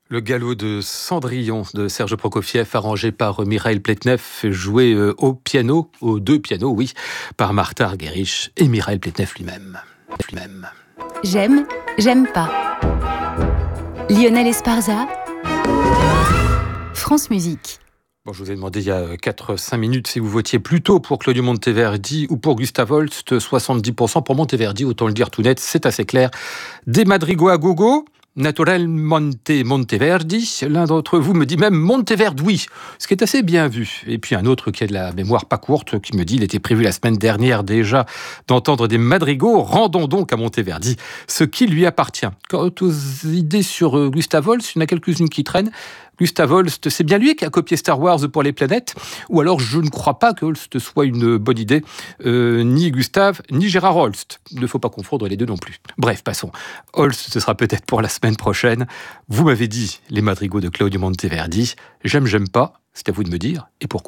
Le galop de Cendrillon de Serge Prokofiev, arrangé par Mikhail Pletnev, joué au piano, aux deux pianos, oui, par Martha Argerich et Mikhail Pletnev lui-même. J'aime, j'aime pas. Lionel Esparza, France Musique. Bon, je vous ai demandé il y a 4-5 minutes si vous votiez plutôt pour Claudio Monteverdi ou pour Gustav Holst. 70% pour Monteverdi, autant le dire tout net, c'est assez clair. Des madrigaux à gogo, naturalmente Monteverdi. L'un d'entre vous me dit même Monteverdi, oui, ce qui est assez bien vu. Et puis un autre qui a de la mémoire pas courte, qui me dit il était prévu la semaine dernière déjà d'entendre des madrigaux. Rendons donc à Monteverdi ce qui lui appartient. Quant aux idées sur Gustav Holst, il y en a quelques-unes qui traînent. Gustav Holst, c'est bien lui qui a copié Star Wars pour les planètes, ou alors je ne crois pas que Holst soit une bonne idée, ni Gustav, ni Gérard Holst. Il ne faut pas confondre les deux non plus. Bref, passons. Holst, ce sera peut-être pour la semaine prochaine. Vous m'avez dit les madrigaux de Claudio Monteverdi. J'aime pas, c'est à vous de me dire, et pourquoi ?